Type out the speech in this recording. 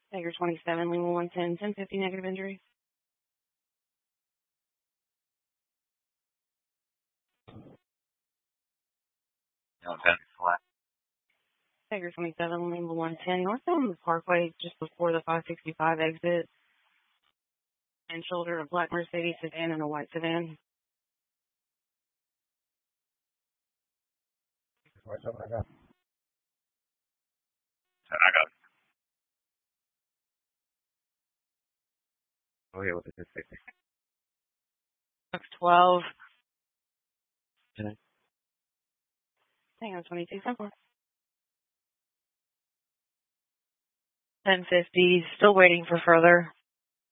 Tiger 27, Lima 110, 1050 negative injury. No, 10 flat. Tiger 27, Lima 110, north on the parkway just before the 565 exit. And shoulder, a black Mercedes sedan and a white sedan. I got it. Oh, yeah, what is this? Box 12. Okay. Hang on, 22 simple. 1050, still waiting for further.